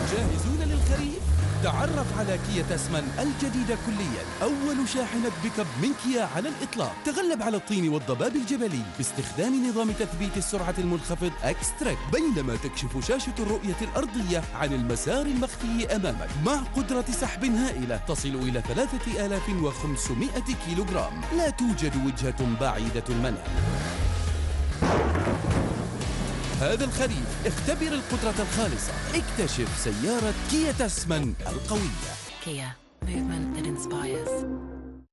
جاهزون للخريف؟ تعرف على كيا تسمن الجديدة كليا، أول شاحنة بيك اب من كيا على الإطلاق، تغلب على الطين والضباب الجبلي باستخدام نظام تثبيت السرعة المنخفض اكستراك، بينما تكشف شاشة الرؤية الأرضية عن المسار المخفي أمامك مع قدرة سحب هائلة تصل إلى 3500 كيلوغرام. لا توجد وجهة بعيدة المنال. هذا الخريف اختبر القدرة الخالصة، اكتشف سيارة كيا تسمن القوية. Kia, movement that inspires.